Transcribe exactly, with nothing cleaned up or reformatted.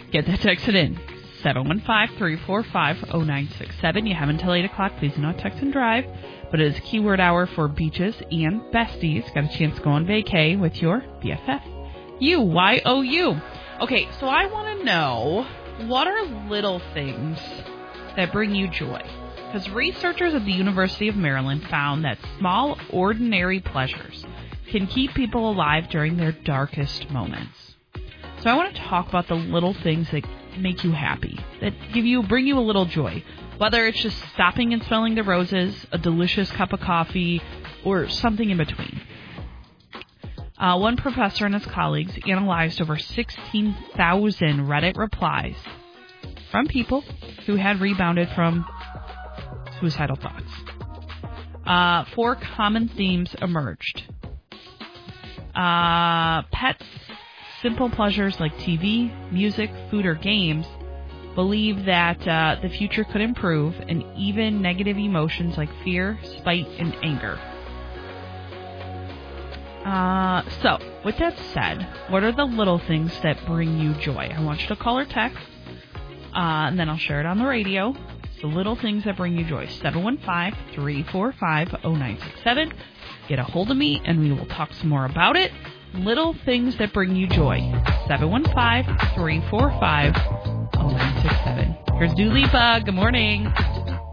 Get that texted in. seven one five, three four five, zero nine six seven. You have until eight o'clock. Please do not text and drive. But it is keyword hour for beaches and besties. Got a chance to go on vacay with your B F F. You, Y O U. Okay, so I want to know, what are little things that bring you joy? Because researchers at the University of Maryland found that small, ordinary pleasures can keep people alive during their darkest moments. So I want to talk about the little things that make you happy, that give you, bring you a little joy. Whether it's just stopping and smelling the roses, a delicious cup of coffee, or something in between. Uh, one professor and his colleagues analyzed over sixteen thousand Reddit replies from people who had rebounded from suicidal thoughts. Uh, four common themes emerged. Uh, pets, simple pleasures like T V, music, food, or games, believe that uh, the future could improve, and even negative emotions like fear, spite, and anger. Uh, so, with that said, what are the little things that bring you joy? I want you to call or text, uh, and then I'll share it on the radio. The little things that bring you joy. seven one five, three four five, zero nine six seven. Get a hold of me, and we will talk some more about it. Little things that bring you joy. seven one five, three four five, zero nine six seven. Here's Dua Lipa. Good morning.